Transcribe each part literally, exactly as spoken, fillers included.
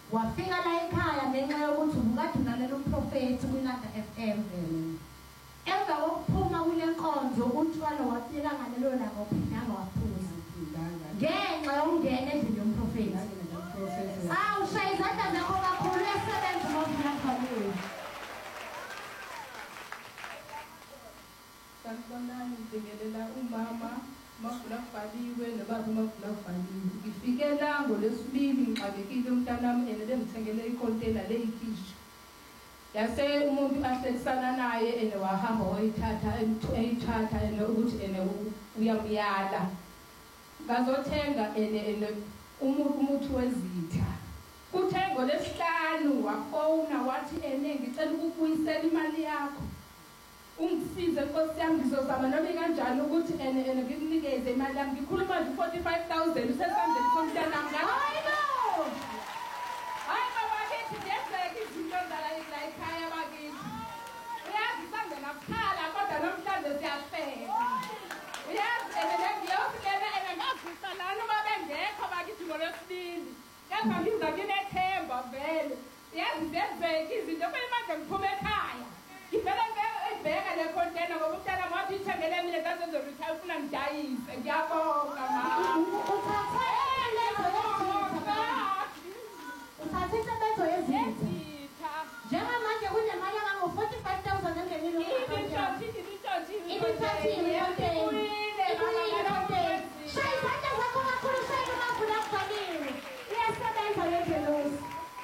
wafika la ekhaya ngenxa yokuthi ubukade ulalela umprofethi kuNada F M. Emva kokuphuma kule nkonzo utshwala wafika ngalelo langa uphindanga waphuza ngenxa yokungena endlini yomprofethi. Awu shaya izandla zakho kakhulu esebenza ngoMvula Kuvalile. Sanibonani ngibingelela umama Mavula Kuvaliwe nobaba Mavula Kuvaliwe. Ngifike la ngolesibili ngixakekile umntanami ene bengithengele ikontena leyikhishi. Yase umuntu ahlekisana naye ene wahamba wayithatha eyithatha ene ukuthi ene uyamyala. Ngazothenga ene ene umuntu umuthi wezitha. Kuthengo lesihlanu wafona wathi ene ngicela ukubuyisela imali yakho. Ungisize Nkosi yami ngizozama noma kanjani ukuthi ene ene ngikunikeze imali yami. Ngikhuluma nje forty-five thousand usesandleni somntanami ngalo. Hayibo. Hayi baba kithi ngenzeka izinto zala la ekhaya bakithi. Uyazi sangena akukhala kodwa namhlanje siyafeka. Uyazi ene ngiyofika ene ngafisa lana uma bengekho bakithi ngolesibili. Kepha ngiza nginethemba vele. Uyazi zenzeka izinto bemanje ngiphume ekhaya. Ngivele ngibheka le container ngoba umntana wathi ithengele mina ngazozorithaya ufuna ngidayise. Ngiyabonga mama. Uthathe isebenzo yezitha. Njengamanje kunemali engango forty-five thousand engenile Ibithathi ibithathi ibithathi ibithathi. Shaya izandla zakho kakhulu shaya Mavula Kuvalile. Iyasebenza le jealousy.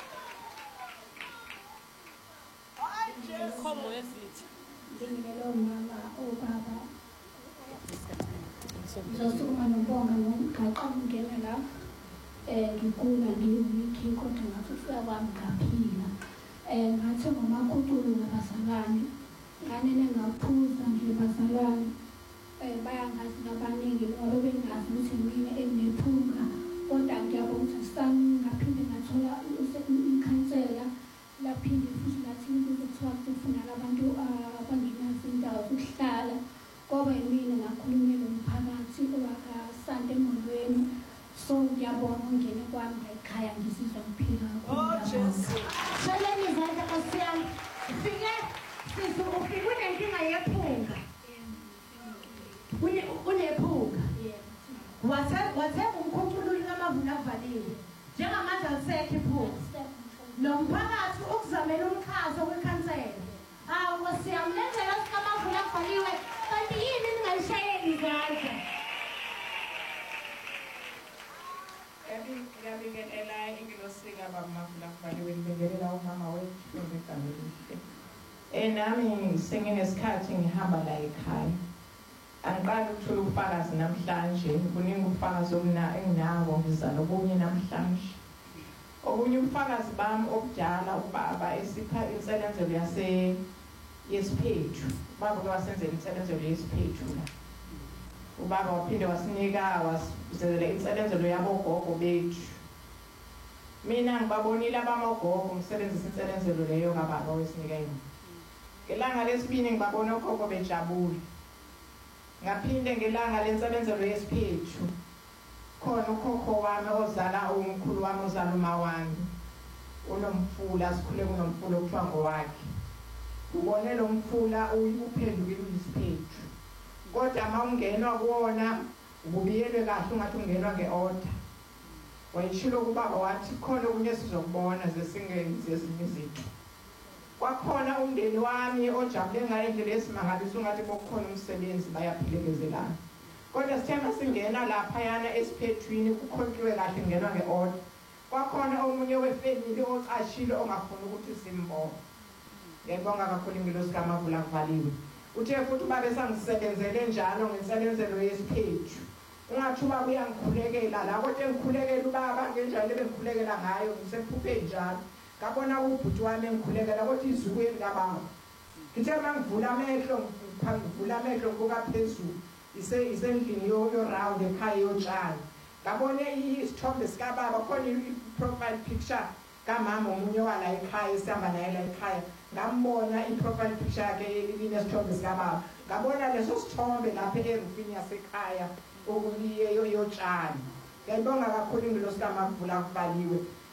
Khomo yezitha. Ngingelo mama obaba. Ngizosukuma nobonga ngomgaqa ngene la. Eh ngikula ngiwiki kodwa ngafika kwami ngaphila. Eh ngathi ngomakhuthulu ngabazalwane. Nganene ngaphuza nje bazalwane. Eh bayangazi nabaningi ngoba bengazi ukuthi mina enginephunga. Kodwa ngiyabonga ukuthi sami ngaphinde ngathola ikhansela. Laphinde futhi lathi ukuthiwa kufuna abantu abangenazo indawo zokuhlala ngoba yimina ngakhulumela nomphakathi owakasanda emolweni. So ngiyabonga ngene kwami ekhaya ngisizwa ngiphila kakhulu. Shaleni izandla Nkosi yami. Ufike sizo ufike unenkinga yephunga. Unephunga. Wathe wathe umkhumbulo kaMavula Kuvalile. Njengamanje alisekho iphunga. Nomphakathi ukuzamela umkhazo wekhansela. Hawu Nkosi yami lendlela sikaMavula Kuvalile kanti yini ningayishayeli izandla? Ngiyabingelela ingilosika baMavula Kuvalile ngibingelela umama wethu weGamelihle. Eh nami senginesikhathi ngihamba la ekhaya. Angiqala ukuthola ubufakazi namhlanje, kuningi ubufakazi omna enginawo ngizala obunye namhlanje. Obunye ubufakazi bami obudala ubaba esipha inselenzelo yase yesiphethu. Ubaba kwasenzela inselenzelo yesiphethu la. Ubaba waphinde wasinika wasizela inselenzelo yabogogo bethu. Mina ngibabonile abamogogo umsebenzisa inselenzelo leyo kababa wesinika yini. Ngelanga lesibini ngibabona ogogo bejabule. Ngaphinde ngelanga lenselenzelo yesiphethu. Khona ukhokho wami ozala umkhulu wami ozala uma wami. Unomfula sikhule kunomfula okuthiwa ngowakhe. Ubone lo mfula uyiphendukile uyisiphethu. Kodwa mawungenwa kuwona ubuyelwe kahle ungathi ungenwa ngeorder. Wayishilo kubaba wathi khona okunye sizokubona zesingenzi ezinye izinto. Kwakhona umndeni wami ojabule ngayo indlela esimangalisa ungathi bokukhona umsebenzi bayaphelekezelana. Kodwa sithema singena lapha yana esiphethwini kukhonkiwe kahle ngenwa ngeorder. Kwakhona omunye wefamily ocashile ongafuni ukuthi simbone. Ngiyabonga kakhulu ingilosi kaMavula Kuvalile. Uthe futhi babe sangisebenzele njalo ngenselenzelo yesiphethu. Ungathuba kuyangikhulekela la kodwa engikhulekela ubaba ngenjalo bengikhulekela ngayo ngisephuphe njalo. Ngabona ubhuti wami engikhulekela kodwa izuku elingabanga. Ngithe mangivula amehlo ngivula amehlo ngokuka phezulu. Ise isendlini yo yo round ekhaya yotshani. Ngabona isithombe sika baba khona i-profile picture kamama omunye wala ekhaya isihamba naye la ekhaya. Ngambona i-profile picture yakhe inesithombe sika baba. Ngabona leso sithombe lapha erufini yasekhaya okuliye yotshani. Ngiyabonga kakhulu ingilosi kaMavula Kuvaliwe.